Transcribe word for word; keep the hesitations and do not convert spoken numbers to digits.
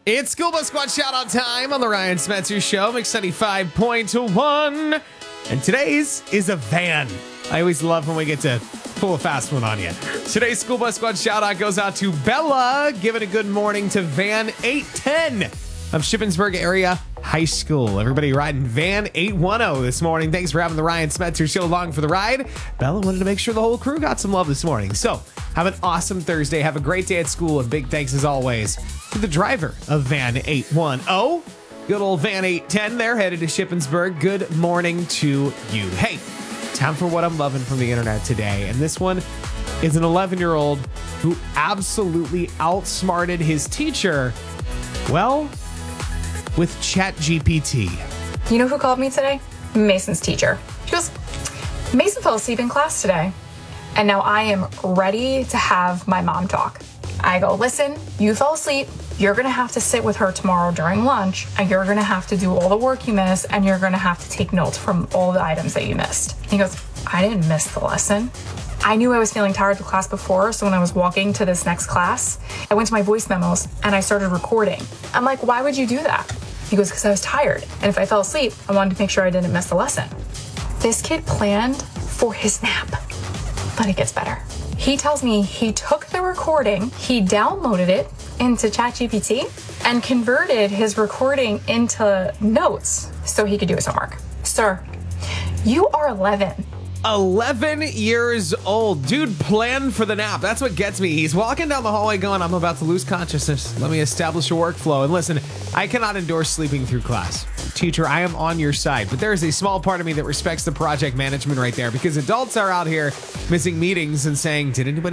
It's School Bus Squad shout-out time on the Ryan Spencer Show, Mix ninety-five point one. And today's is a van. I always love when we get to pull a fast one on you. Today's School Bus Squad shout-out goes out to Bella, giving a good morning to Van eight ten of Shippensburg Area High School. Everybody riding Van eight ten this morning. Thanks for having the Ryan Spencer Show along for the ride. Bella wanted to make sure the whole crew got some love this morning. So have an awesome Thursday. Have a great day at school. And big thanks, as always, to the driver of Van eight ten. Good old Van eight ten there, headed to Shippensburg. Good morning to you. Hey, time for what I'm loving from the internet today. And this one is an eleven-year-old who absolutely outsmarted his teacher, well, with ChatGPT. You know who called me today? Mason's teacher. She goes, Mason fell asleep in class today, and now I am ready to have my mom talk. I go, listen, you fell asleep. You're going to have to sit with her tomorrow during lunch, and you're going to have to do all the work you missed, and you're going to have to take notes from all the items that you missed. He goes, I didn't miss the lesson. I knew I was feeling tired the class before, so when I was walking to this next class, I went to my voice memos and I started recording. I'm like, why would you do that? He goes, because I was tired, and if I fell asleep, I wanted to make sure I didn't miss the lesson. This kid planned for his nap, but it gets better. He tells me he took the recording, he downloaded it into ChatGPT, and converted his recording into notes so he could do his homework. Sir, you are eleven. eleven years old. Dude planned for the nap. That's what gets me. He's walking down the hallway going, I'm about to lose consciousness. Let me establish a workflow. And listen, I cannot endorse sleeping through class. Teacher, I am on your side. But there is a small part of me that respects the project management right there, because adults are out here missing meetings and saying, did anybody